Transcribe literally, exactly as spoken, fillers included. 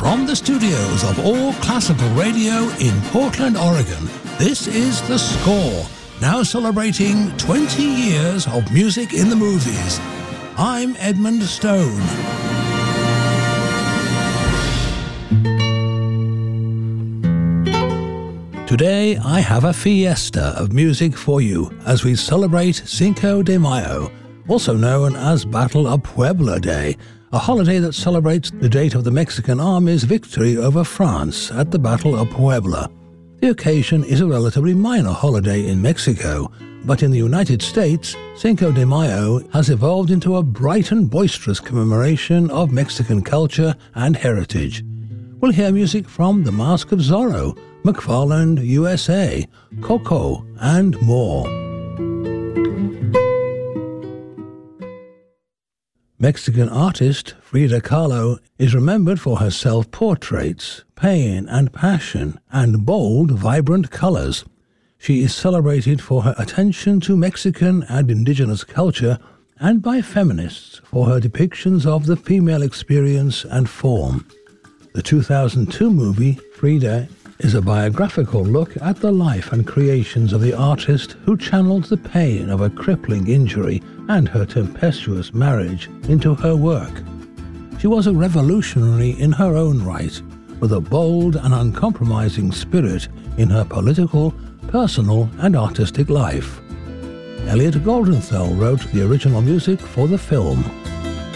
From the studios of All Classical Radio in Portland, Oregon, this is The Score, now celebrating twenty years of music in the movies. I'm Edmund Stone. Today I have a fiesta of music for you as we celebrate Cinco de Mayo, also known as Battle of Puebla Day, a holiday that celebrates the date of the Mexican Army's victory over France at the Battle of Puebla. The occasion is a relatively minor holiday in Mexico, but in the United States, Cinco de Mayo has evolved into a bright and boisterous commemoration of Mexican culture and heritage. We'll hear music from The Mask of Zorro, McFarland U S A, Coco, and more. Mexican artist Frida Kahlo is remembered for her self-portraits, pain and passion, and bold, vibrant colors. She is celebrated for her attention to Mexican and indigenous culture and by feminists for her depictions of the female experience and form. The two thousand two movie, Frida, is a biographical look at the life and creations of the artist who channeled the pain of a crippling injury and her tempestuous marriage into her work. She was a revolutionary in her own right, with a bold and uncompromising spirit in her political, personal, and artistic life. Elliot Goldenthal wrote the original music for the film.